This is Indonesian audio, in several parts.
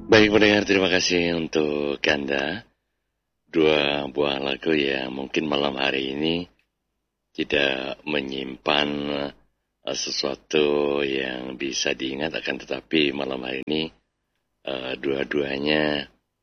Baik pendengar, terima kasih untuk Anda. Dua buah lagu yang mungkin malam hari ini tidak menyimpan sesuatu yang bisa diingat, akan tetapi malam hari ini dua-duanya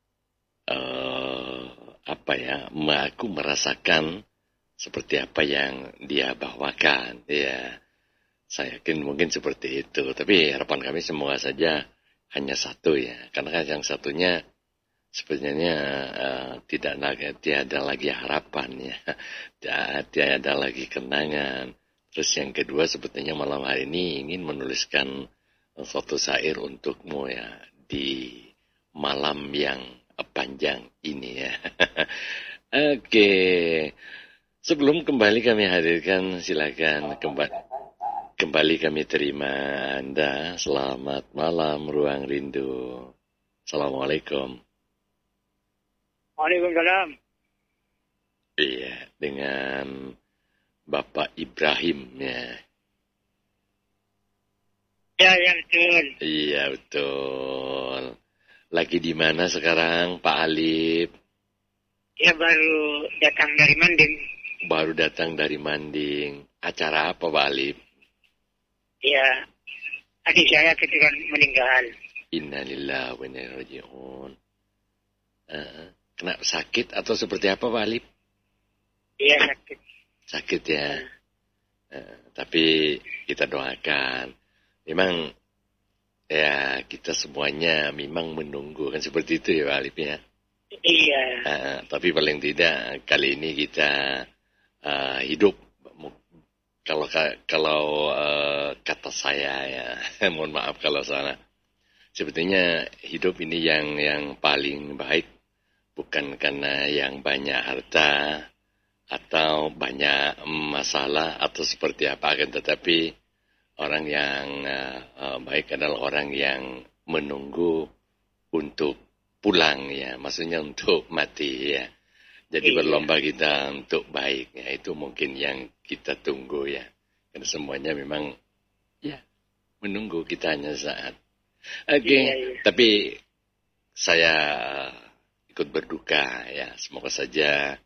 aku merasakan seperti apa yang dia bawakan. Ya, saya yakin mungkin seperti itu. Tapi harapan kami semoga saja hanya satu ya, karena kan yang satunya sebenarnya tiada lagi harapan ya, tiada lagi kenangan. Terus yang kedua sebetulnya malam hari ini ingin menuliskan suatu syair untukmu ya di malam yang panjang ini ya. Oke, sebelum kembali kami hadirkan, silakan kembali kami terima Anda. Selamat malam Ruang Rindu. Assalamualaikum. Waalaikumsalam. Iya, dengan Bapak Ibrahim ya. Ya, betul. Iya, betul. Lagi di mana sekarang Pak Alif? Ya, baru datang dari Manding. Baru datang dari Manding. Acara apa Pak Alif? Ya, adik saya ketika meninggal. Innalillahi wa inna ilaihi raji'un. Kena sakit atau seperti apa Pak Alif? Iya, sakit. Sakit ya. Tapi kita doakan. Memang ya kita semuanya memang menunggu kan seperti itu ya Pak Alif ya. Iya. Tapi paling tidak kali ini kita hidup. Kalau kata saya ya, mohon maaf kalau salah. Sebetulnya hidup ini yang paling baik bukan karena yang banyak harta atau banyak masalah atau seperti apa, akan tetapi orang yang baik adalah orang yang menunggu untuk pulang ya, maksudnya untuk mati ya. Jadi berlomba kita untuk baik ya, itu mungkin yang kita tunggu ya. Karena semuanya memang ya menunggu kita hanya saat. Oke. Tapi saya ikut berduka ya, semoga saja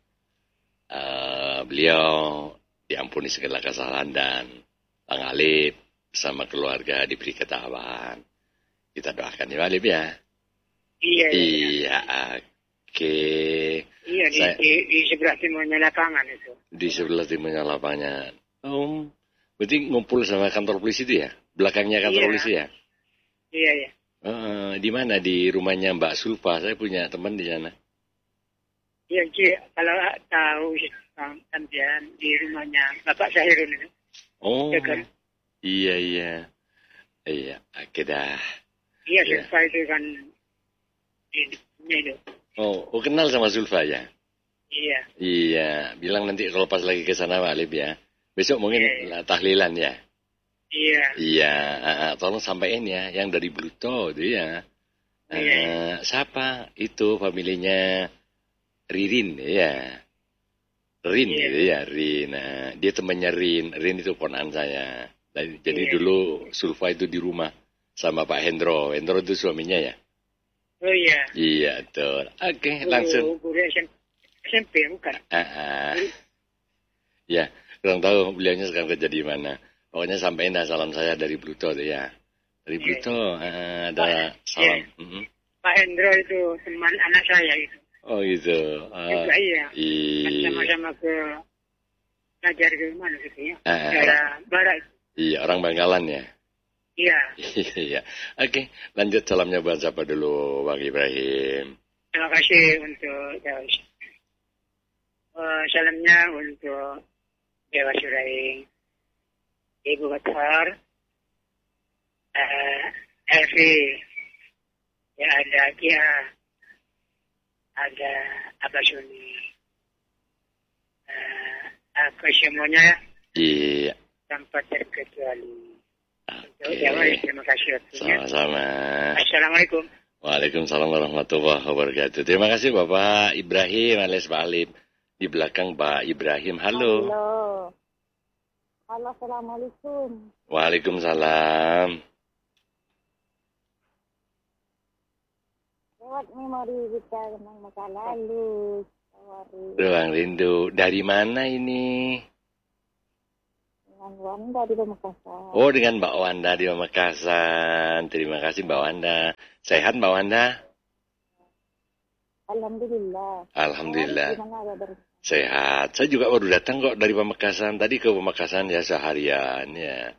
beliau diampuni segala kesalahan dan Bang Alif bersama keluarga diberi ketabahan. Kita doakan ya Alif ya. Iya. Oke. Iya, di sebelah timurnya lapangan itu. Di sebelah timurnya lapangan. Berarti ngumpul sama kantor polisi itu ya? Belakangnya kantor polisi ya? Iya. Di mana? Di rumahnya Mbak Sulfa. Saya punya teman di sana. Iya, kalau tahu sampean di rumahnya Bapak Sahirun itu. Oh. Ya kan? Iya. Oke dah. Iya, Sulfa itu kan di itu. Oh, kenal sama Sulfa ya? Iya. Bilang nanti kalau pas lagi ke sana Pak Alif ya. Besok mungkin tahlilan ya? Iya, tolong sampaikan ya, yang dari Bluto itu ya. Siapa? Itu familinya Ririn ya. Rin gitu ya, Rin. Dia temannya Rin. Rin itu ponakan saya. Jadi dulu Sulfa itu di rumah sama Pak Hendro. Hendro itu suaminya ya? Oh iya. Iya, betul. Oke, langsung. Guru SMP bukan? Ya, kurang tahu beliaunya sekarang kerja di mana. Pokoknya sampaikan salam saya dari Bluto tuh ya. Dari Bluto ada salam. Pak Hendro itu teman anak saya itu. Oh gitu. Juga iya. Sama-sama ke ngajar ke mana gitu ya. Daerah barat. Iya, orang Bangkalan ya. Iya. Oke, lanjut salamnya buat siapa dulu, Bang Ibrahim? Terima kasih untuk salamnya untuk Dewa Suraing, Ibu Batar, Elvi, ya ada Kia, ada Abah Suni, aku semuanya. Iya. Tanpa terkecuali. Terima kasih. Sama-sama. Assalamualaikum. Waalaikumsalam warahmatullahi wabarakatuh. Terima kasih Bapak Ibrahim alias Pak Alif. Di belakang Pak Ibrahim. Halo. Halo, assalamualaikum. Waalaikumsalam. Lewat memori kita tentang masa lalu. Ruang rindu. Dari mana ini? Dengan Wanda di Pamekasan. Oh, dengan Mbak Wanda di Pamekasan. Terima kasih Mbak Wanda. Sehat Mbak Wanda? Alhamdulillah. Alhamdulillah. Sehat. Saya juga baru datang kok dari Pamekasan. Tadi ke Pamekasan ya seharian ya.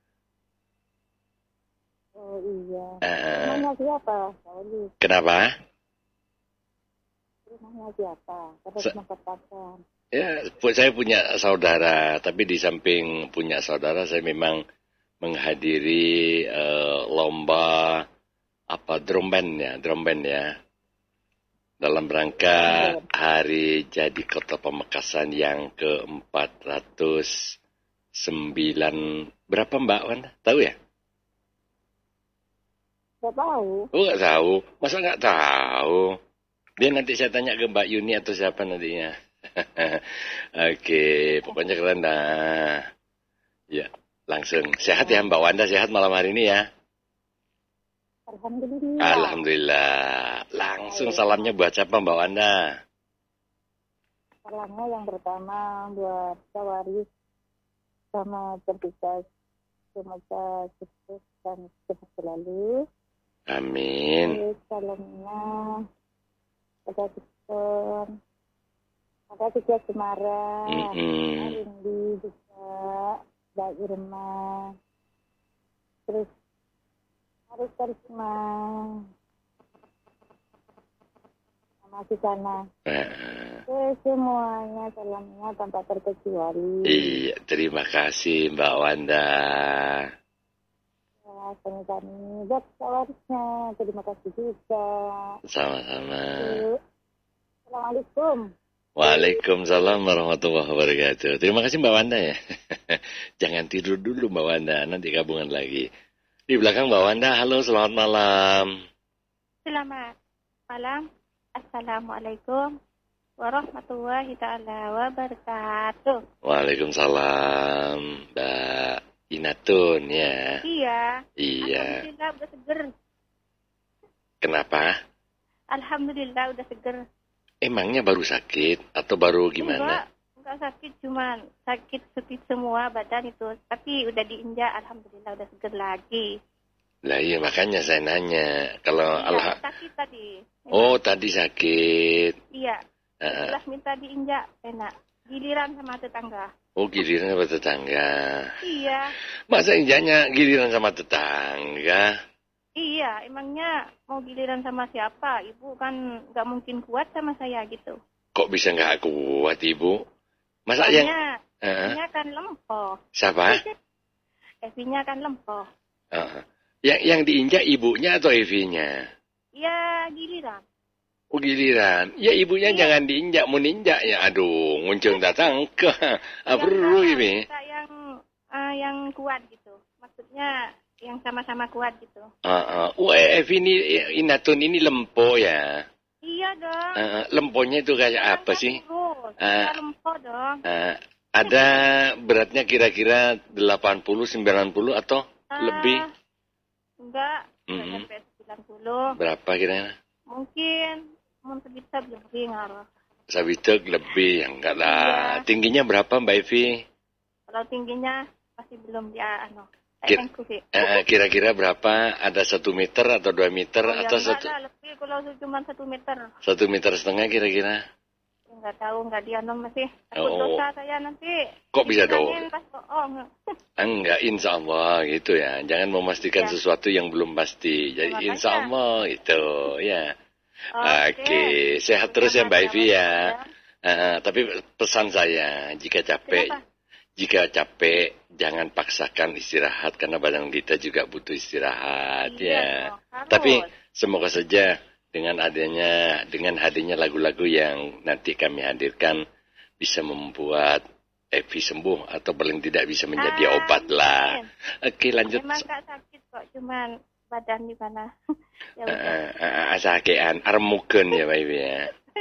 Oh iya. Rumahnya siapa? Kenapa? Rumahnya siapa? Terus mengatakan. Ya, saya punya saudara, tapi di samping punya saudara, saya memang menghadiri lomba drum band ya, dalam rangka Hari Jadi Kota Pamekasan yang ke-409. Berapa Mbak Wan? Tahu ya? Nggak tahu. Oh, nggak tahu. Masa nggak tahu? Dia nanti saya tanya ke Mbak Yuni atau siapa nantinya. Oke, pokoknya keren dah. Ya, langsung. Sehat ya Mbak Wanda, sehat malam hari ini ya? Alhamdulillah. Alhamdulillah. Langsung salamnya buat siapa Mbak Wanda? Salamnya yang pertama buat Sawaris sama cerdikas. Semoga sukses dan sehat selalu. Amin. Salamnya pada Kristen. Ada juga Semarang, Rindi juga, Mbak Irma, terus harus Karisma, sama Susana. Semuanya salamnya tanpa terkecuali. Iya, terima kasih Mbak Wanda. Ya, kami buat sawarisnya, terima kasih juga. Sama-sama. Assalamualaikum. Waalaikumsalam warahmatullahi wabarakatuh. Terima kasih Mbak Wanda ya. Jangan tidur dulu Mbak Wanda, nanti gabungan lagi. Di belakang Mbak Wanda, halo selamat malam. Selamat malam. Assalamualaikum warahmatullahi ta'ala wabarakatuh. Waalaikumsalam Mbak Inatun ya. Iya. Iya. Alhamdulillah udah seger. Kenapa? Alhamdulillah udah seger. Emangnya baru sakit atau baru gimana? Enggak sakit, cuman sakit semua badan itu. Tapi udah diinjak, alhamdulillah udah seger lagi. Lah iya makanya saya nanya. Kalau sakit tadi. Enak. Oh tadi sakit. Iya. Setelah minta diinjak, enak. Giliran sama tetangga. Oh giliran sama tetangga. Iya. Masa injaknya giliran sama tetangga? Iya, emangnya mau giliran sama siapa? Ibu kan nggak mungkin kuat sama saya gitu. Kok bisa nggak kuat Ibu? Masa Evinya kan lempoh. Siapa? Evinya kan lempoh. Yang diinjak ibunya atau Evinya? Ya giliran. Oh giliran. Ya ibunya jangan diinjak, mau ninjak ya. Aduh, nguncung datang ke perlu ini. Yang kuat gitu. Maksudnya yang sama-sama kuat gitu. Evi ini Inatun ini lempoh ya. Iya dong. Lempohnya itu kayak apa sih? Lempoh dong. Ada beratnya kira-kira 80-90 atau lebih? Enggak, sampai 90. Berapa kira-kira? Mungkin sebitak lebih ngaruh. Sebitak lebih, enggak lah. Iya. Tingginya berapa Mbak Evi? Kalau tingginya masih belum Kira-kira berapa? Ada 1 meter atau 2 meter atau satu? Lebih kalau cuma 1 meter. 1,5 meter kira-kira? Enggak tahu, enggak dianom masih. Takut dosa saya nanti. Kok bisa dong? Pas bohong. Enggak, insya Allah gitu ya. Jangan memastikan sesuatu yang belum pasti. Jadi insya Allah itu ya. Oke. Sehat terus ya Mbak Evi ya. Tapi pesan saya, jika capek, jangan paksakan istirahat karena badan kita juga butuh istirahat ya. Tapi semoga saja dengan hadirnya lagu-lagu yang nanti kami hadirkan bisa membuat Evi sembuh atau paling tidak bisa menjadi obat lah. Oke, lanjut. Memang gak sakit kok, cuman badan di mana. Ya udah. Sakean, armukeun ya Mbak Evi ya.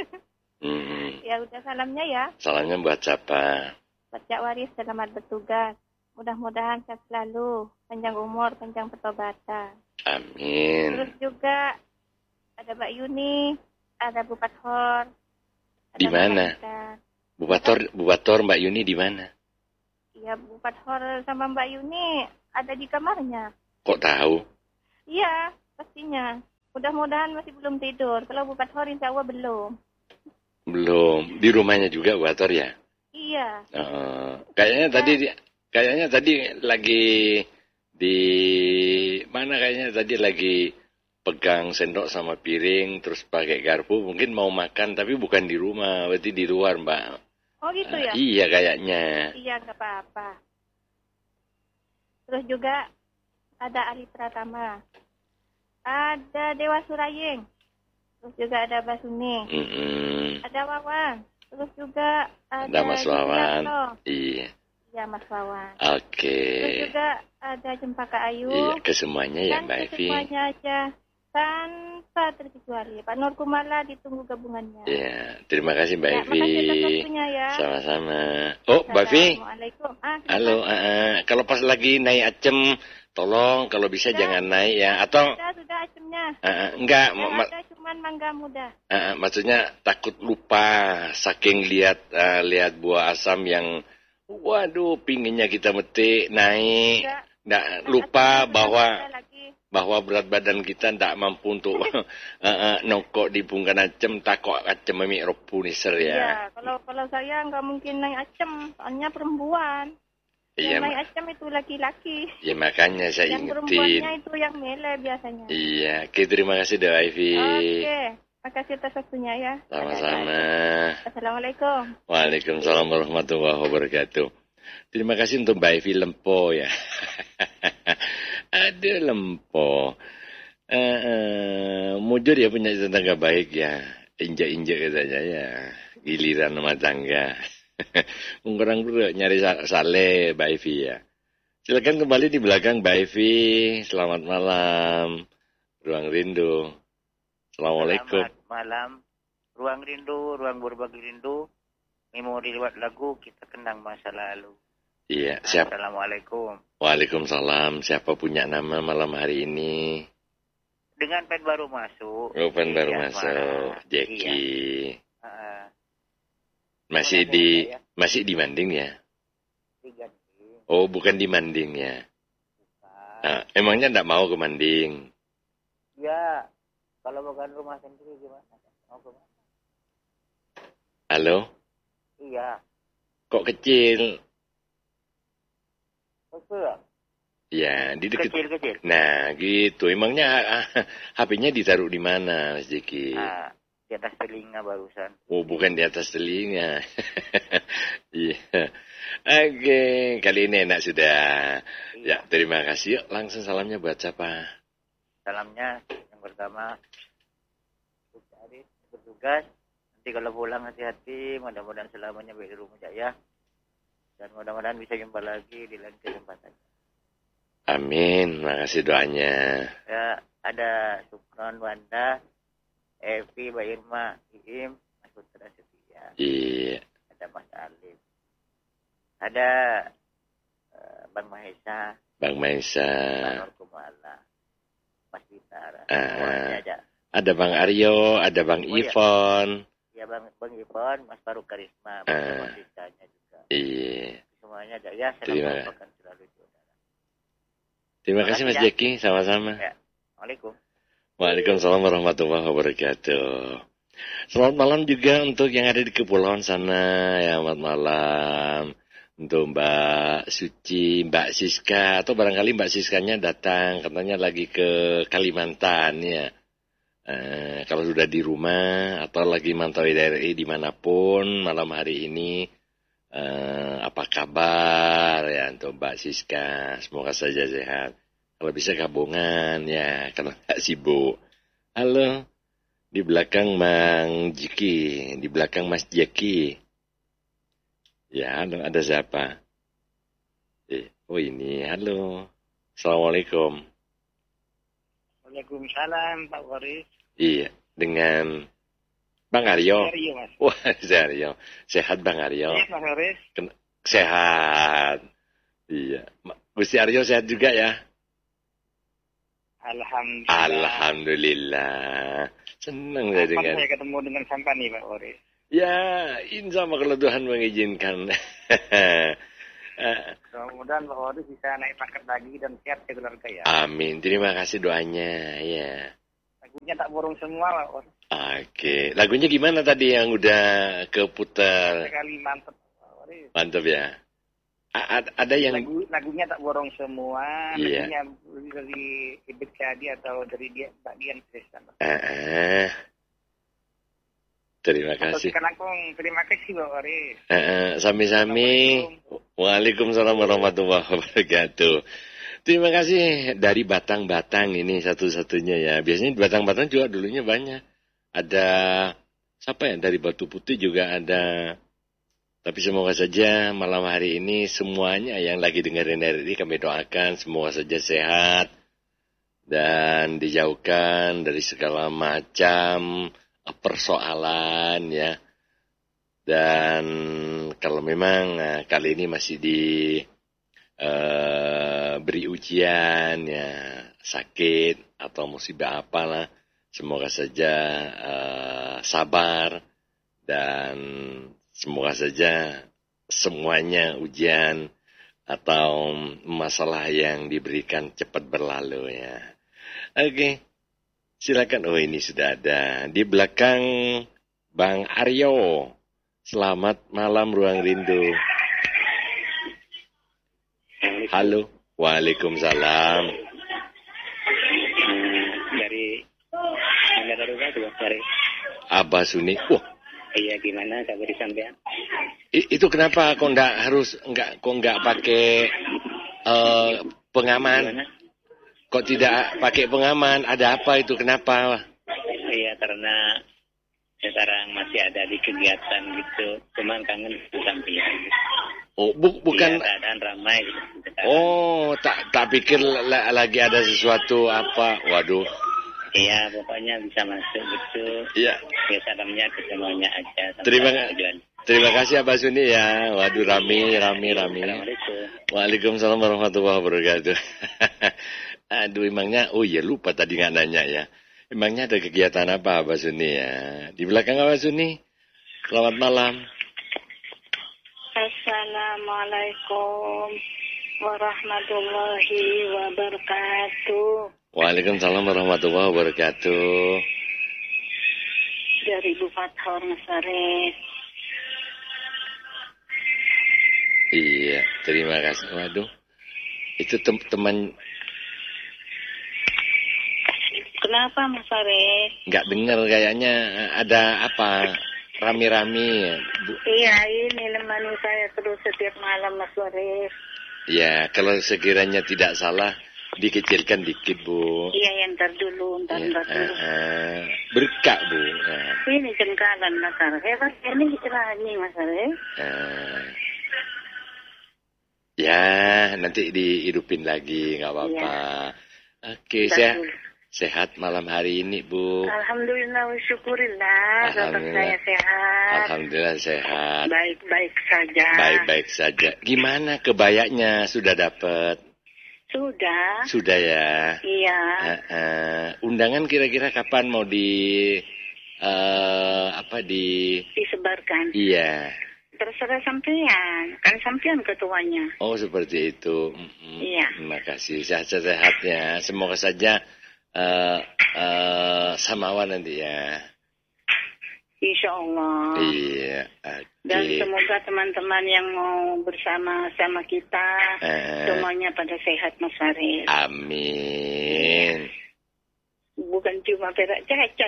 Ya udah, salamnya ya. Salamnya buat siapa? Buat Cak Waris, selamat bertugas. Mudah-mudahan sehat selalu, panjang umur, panjang pertobatan. Amin. Terus juga ada Mbak Yuni, ada Bu Pathor. Di mana? Bu Pathor Mbak Yuni di mana? Iya, Bu Pathor sama Mbak Yuni ada di kamarnya. Kok tahu? Iya, pastinya. Mudah-mudahan masih belum tidur. Kalau Bu Pathor insya Allah belum. Belum. Di rumahnya juga Bu Pathor ya? Iya. Kayaknya tadi lagi di mana, kayaknya tadi lagi pegang sendok sama piring terus pakai garpu, mungkin mau makan tapi bukan di rumah, berarti di luar, Mbak. Oh gitu ya? Iya kayaknya. Iya, nggak apa-apa. Terus juga ada Ali Pratama, ada Dewa Surayeng, terus juga ada Basuni, ada Wawan, terus juga ada Mas Wawan. Iya, Mas Wawan. Oke. Terus juga ada Cempaka Ayu. Iya, ke semuanya ya Mbak Evi. Semuanya aja, tanpa terkecuali. Pak Nur Kumala ditunggu gabungannya. Iya, terima kasih Mbak Evi. Makasih atas waktunya ya. Sama-sama. Oh, Mbak Evi. Assalamualaikum. Halo, kalau pas lagi naik Acem, tolong kalau bisa jangan naik ya. Atau sudah Acemnya. Enggak, ada cuman mangga muda. Maksudnya takut lupa saking lihat buah asam yang waduh pinginnya kita metik naik. Nggak lupa bahwa berat badan kita tidak mampu untuk nongkok di Bungkan Acem, takok Acem memik ropu niser ya. Iya, kalau saya nggak mungkin naik Acem, soalnya perempuan. Yang naik Acem itu laki-laki. Ya makanya saya ingetin. Yang perempuannya itu yang mele biasanya. Iya, oke, terima kasih Dewa Ivy. Oke, makasih atas waktunya ya. Sama-sama. Assalamualaikum. Waalaikumsalam warahmatullahi wabarakatuh. Terima kasih untuk Mbak Ivy Lempo ya. Aduh Lempo. Mujur ya punya tetangga baik ya. Injak-injak katanya ya. Giliran rumah tangga. Kurang dulu nyari sale Mbak Ivy ya. Silakan kembali di belakang Mbak Ivy. Selamat malam. Ruang Rindu. Assalamualaikum. Selamat malam. Ruang Rindu, ruang berbagi rindu. Memori lewat lagu, kita kenang masa lalu. Iya, siapa? Assalamualaikum. Waalaikumsalam. Siapa punya nama malam hari ini? Dengan pen baru masuk. Oh, pen baru masuk. Jeki. Iya. Masih di Manding ya? Diganti. Oh, bukan di Manding ya? Emangnya enggak mau ke Manding? Ya, kalau bukan rumah sendiri gimana? Mau ke mana? Halo? Iya. Kok kecil? Betul. Ya, di dekat. Kecil. Nah, gitu. Emangnya HP-nya ditaruh di mana, Mas Jeki? Di atas telinga barusan. Oh, bukan di atas telinga. Iya. Oke, kali ini enak sudah. Iya. Ya, terima kasih. Yuk, langsung salamnya buat siapa? Salamnya yang pertama, Aris bertugas. Nanti kalau pulang hati-hati, mudah-mudahan selamanya baik di rumah Jaya. Dan mudah-mudahan bisa jumpa lagi di lain kesempatan. Amin, makasih doanya. Ya, ada Sukron, Wanda, Evi, Mbak Irma, Iim, Mas Putra Setia. Iya. Ada Mas Alif. Ada Bang Mahesa. Bang Mahesa. Pak Nur Kumala. Mas Bitara. Ada Bang Aryo, ada Bang Ivon. Ya Bang Ivon, Mas Faruk Karisma, Mas Sisanya juga. Iya. Semuanya ada ya, saya akan selalu saudara. Terima kasih Mas Jeki, sama-sama. Ya. Assalamualaikum. Waalaikumsalam warahmatullahi wabarakatuh. Selamat malam juga untuk yang ada di kepulauan sana. Ya, selamat malam. Untuk Mbak Suci, Mbak Siska, atau barangkali Mbak Siskanya datang, katanya lagi ke Kalimantan ya. Kalau sudah di rumah atau lagi mantau RRI dimanapun malam hari ini, apa kabar ya untuk Mbak Siska? Semoga saja sehat. Kalau bisa gabungan ya, karena nggak sibuk. Halo, di belakang Mang Jiki, di belakang Mas Jeki. Ya, halo, ada siapa? Oh ini, halo. Assalamualaikum. Waalaikumsalam Pak Waris. Iya, dengan Bang Aryo. Aryo, Mas. Wah, Aryo. Sehat Bang Aryo. Iya, Mas Waris. Sehat. Iya. Gusti Aryo sehat juga ya? Alhamdulillah. Senang saya dengar. Saya ketemu dengan sampan nih Pak Boris. Ya, insya Allah kalau Tuhan mengizinkan. Mudah-mudahan Pak Boris bisa naik pangkat lagi dan sehat keluarga ya. Amin. Terima kasih doanya. Ya. Lagunya tak borong semua Pak Boris. Oke. Lagunya gimana tadi yang udah keputar? Sekali mantap Pak Boris. Mantap ya. Ada yang lagunya tak borong semua. Iya. Lagunya dari Ibit Syadi atau dari dia Mbak Dian Kristan. Terima kasih. Terima kasih Pak Boris. Sami-sami. Waalaikumsalam warahmatullahi wabarakatuh. Terima kasih dari Batang-Batang ini satu-satunya ya. Biasanya di Batang-Batang juga dulunya banyak. Ada siapa ya, dari Batu Putih juga ada. Tapi semoga saja malam hari ini semuanya yang lagi dengerin RRI kami doakan semoga saja sehat dan dijauhkan dari segala macam persoalan ya. Dan kalau memang kali ini masih beri ujian ya, sakit atau musibah apalah, semoga saja sabar dan semoga saja semuanya ujian atau masalah yang diberikan cepat berlalu ya. Oke, silakan. Oh, ini sudah ada di belakang Bang Aryo. Selamat malam Ruang Rindu. Halo. Waalaikumsalam. Dari Abah Suni. Iya, gimana kabar di sampean? Itu kenapa kok nggak pakai pengaman? Gimana? Kok tidak pakai pengaman? Ada apa itu? Kenapa? Iya, karena sekarang masih ada di kegiatan gitu. Cuman kangen sampean. Oh, bukan. Iya, keadaan ramai gitu. Oh, tak pikir lagi ada sesuatu apa. Waduh. Iya, pokoknya bisa masuk gitu. Iya. Ya, salamnya ke semuanya aja. Terima kasih Abah Suni ya. Waduh, rame. Assalamualaikum. Waalaikumsalam warahmatullahi wabarakatuh. Aduh, emangnya, oh iya lupa tadi nggak nanya ya. Emangnya ada kegiatan apa Abah Suni ya? Di belakang Abah Suni. Selamat malam. Assalamualaikum warahmatullahi wabarakatuh. Waalaikumsalam warahmatullahi wabarakatuh. Dari Ibu Fathor Masaret. Iya, terima kasih. Waduh, itu teman. Kenapa Mas Farid? Nggak dengar kayaknya ada apa rame-rame. Iya, ini nemani saya terus setiap malam Mas Farid. Ya, kalau sekiranya tidak salah dikecilkan dikit Bu. Iya, ntar dulu. Berkah Bu. Ini jengkalan Mas Farid. Hebat ini rani Mas Farid. Ya, nanti dihidupin lagi, nggak apa-apa. Ya. Oke, sehat malam hari ini, Bu. Alhamdulillah, syukurillah. Saya sehat. Alhamdulillah sehat. Baik-baik saja. Baik-baik saja. Gimana kebayanya sudah dapat? Sudah. Sudah ya? Iya. Undangan kira-kira kapan mau disebarkan? Iya. Terserah sampean, kan sampean ketuanya. Oh, seperti itu. Iya. Terima kasih. Sehat-sehatnya. Semoga saja samawa nanti ya. Insya Allah. Iya. Okay. Dan semoga teman-teman yang mau bersama kita semuanya pada sehat Mas Farid. Amin. Bukan cuma perak caca.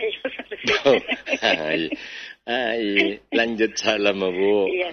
Lanjut salam Bu. Iya,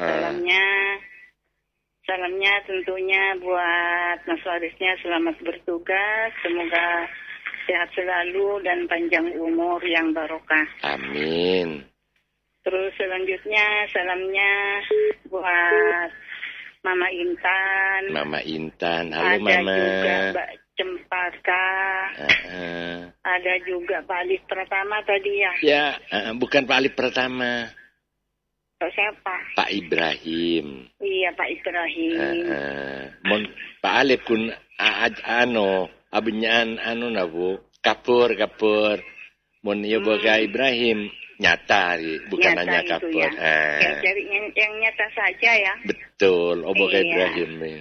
salamnya tentunya buat Mas Faridnya selamat bertugas. Semoga sehat selalu dan panjang umur yang barokah. Amin. Terus selanjutnya salamnya buat Mama Intan. Mama Intan, halo ada Mama. Ada juga Mbak Cempaka. Ada juga Pak Alif Pratama tadi ya. Ya, bukan Pak Alif Pratama. Siapa? Pak Ibrahim. Iya, Pak Ibrahim. Pak Alif kun abenyaan Bu, kapur. Mun ieu boga Ibrahim nyata bukan nyata hanya kapur. Ya, cari yang nyata saja ya. Betul, boga Ibrahim nih.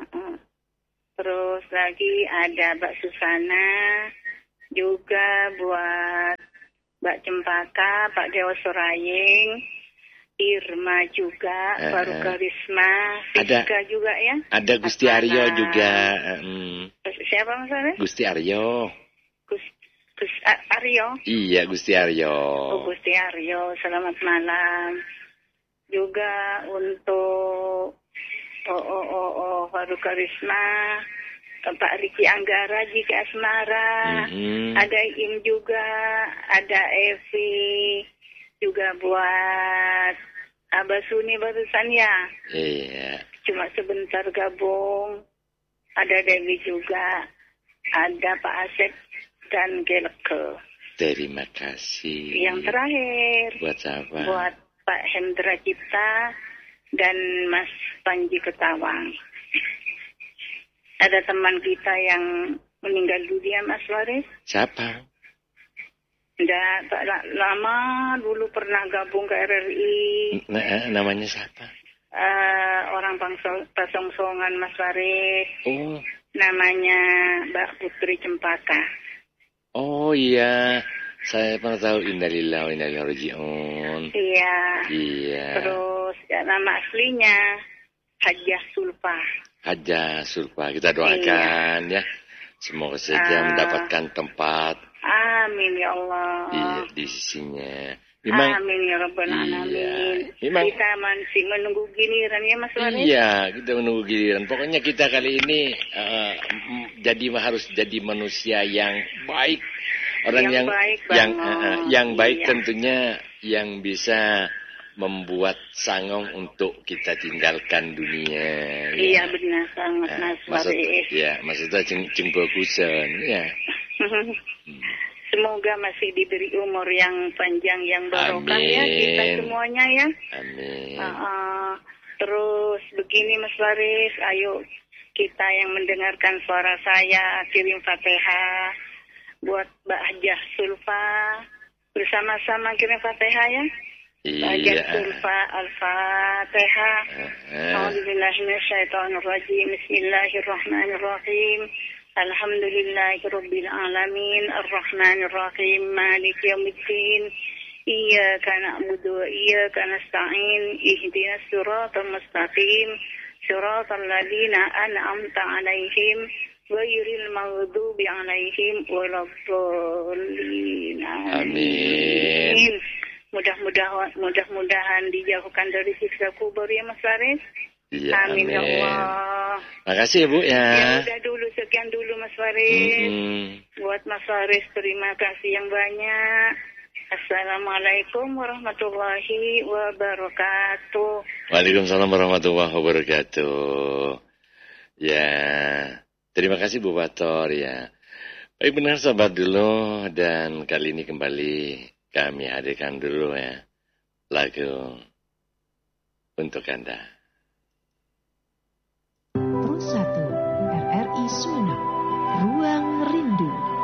Terus lagi ada Mbak Susana, juga buat Mbak Cempaka, Pak Dewa Sorayeng, Irma juga, Baru Karisma, Siska juga ya. Ada Gusti Aryo juga. Siapa Mas? Gusti Aryo. Aryo? Iya, Gusti Aryo. Oh, Gusti Aryo, selamat malam. Juga untuk Baru Karisma, Pak Riki Anggara, Jika Asmara, ada Im juga, ada Evi, juga buat Abah Suni barusan ya. Iya. Cuma sebentar gabung. Ada Dewi juga, ada Pak Asep dan Gelke. Terima kasih. Yang terakhir. Buat siapa? Buat Pak Hendra Cipta dan Mas Panji Ketawang. Ada teman kita yang meninggal dunia, Mas Waris. Siapa? Tak lama dulu pernah gabung ke RRI. Namanya siapa? Orang Pasongsongan, Mas Waris. Oh. Namanya Mbak Putri Cempaka. Oh iya, saya pernah tahu. Innalillahi wa inna ilaihi raji'un. Iya. Terus nama aslinya Hajah Sulfa. Hajah Sulfa, kita doakan ya. Semoga saja mendapatkan tempat. Amin ya Allah. Iya, di sisinya. Amin ya Rabbal Alamin. Kita masih menunggu giliran ya Mas Waris. Iya, kita menunggu giliran. Pokoknya kita kali ini harus jadi manusia yang baik. Orang yang baik tentunya yang bisa membuat sangong untuk kita tinggalkan dunia. Iya benar sangat Mas Waris. Maksudnya bagusan ya. Semoga masih diberi umur yang panjang, yang barokah ya kita semuanya ya. Amin. Terus begini Mas Waris, ayo kita yang mendengarkan suara saya kirim Fatihah buat Mbak Hajah Sulfa. Bersama-sama kirim Fatihah ya. Hajah Sulfa Al-Fatihah. A'udzubillahiminasyaitonirrajim. Bismillahirrahmanirrahim. Alhamdulillahirabbil alamin arrahmanir rahim maliki yaumiddin iyyaka na'budu wa iyyaka nasta'in ihdinas siratal mustaqim siratal ladzina an'amta 'alaihim ghairil maghdubi 'alaihim waladdallin. Amin. Mudah-mudahan dijauhkan dari siksa kubur ya Mas Faris. Ya, amin ya Allah. Makasih Bu ya. Udah dulu, sekian dulu Mas Faris. Buat Mas Faris terima kasih yang banyak. Assalamualaikum warahmatullahi wabarakatuh. Waalaikumsalam warahmatullahi wabarakatuh. Ya, terima kasih Bu Bator ya. Baik benar sahabat dulu, dan kali ini kembali kami hadirkan dulu ya lagu untuk Anda.